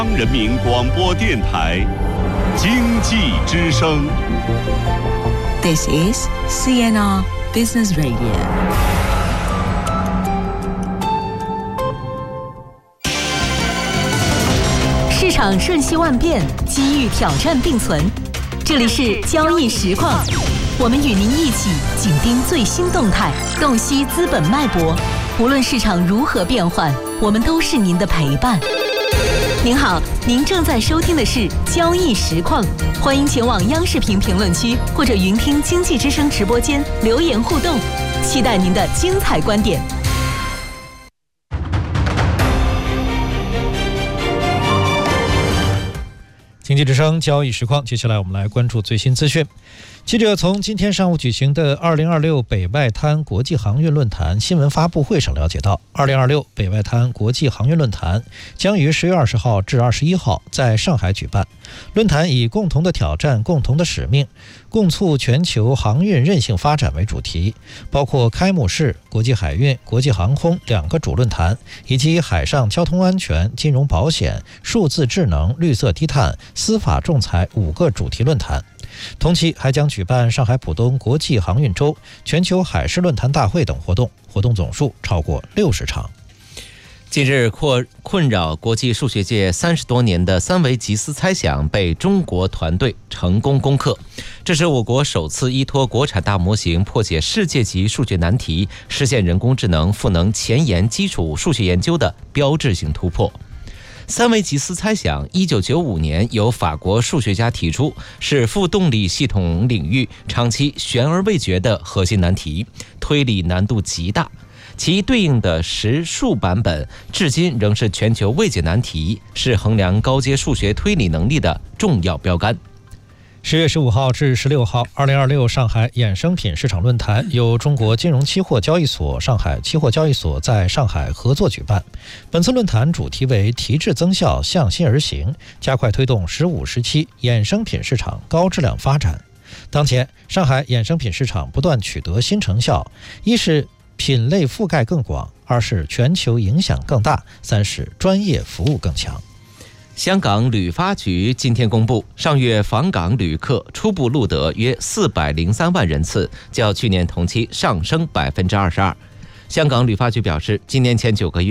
人民广播电台经济之声。 This is CNR Business Radio。 市场瞬息万变，机遇挑战并存。这里是交易实况，我们与您一起紧盯最新动态，洞悉资本脉搏。无论市场如何变换，我们都是您的陪伴。您好，您正在收听的是交易实况，欢迎前往央视频评论区或者云听经济之声直播间留言互动，期待您的精彩观点。 经济之声交易实况，接下来我们来关注最新资讯。记者从今天上午举行的2026北外滩国际航运论坛新闻发布会上了解到，2026北外滩国际航运论坛将于10月20号至21号在上海举办。论坛以共同的挑战、共同的使命，共促全球航运韧性发展为主题，包括开幕式、国际海运、国际航空2个主论坛，以及海上交通安全、金融保险、数字智能、绿色低碳、司法仲裁5个主题论坛。同期还将举办上海浦东国际航运周、全球海事论坛大会等活动，活动总数超过60场。 近日，困扰国际数学界30多年的三维吉斯猜想被中国团队成功攻克，这是我国首次依托国产大模型破解世界级数学难题，实现人工智能赋能前沿基础数学研究的标志性突破。三维吉斯猜想1995年由法国数学家提出，是负动力系统领域长期悬而未决的核心难题，推理难度极大，其对应的实数版本至今仍是全球未解难题，是衡量高阶数学推理能力的重要标杆。 10月15号至16号，2026上海衍生品市场论坛由中国金融期货交易所、上海期货交易所在上海合作举办。本次论坛主题为提质增效，向心而行，加快推动15、17衍生品市场高质量发展。当前，上海衍生品市场不断取得新成效，一是品类覆盖更广，二是全球影响更大，三是专业服务更强。 香港旅发局今天公布，上月访港旅客初步录得约403万人次，较去年同期上升22%。香港旅发局表示，今年前9个月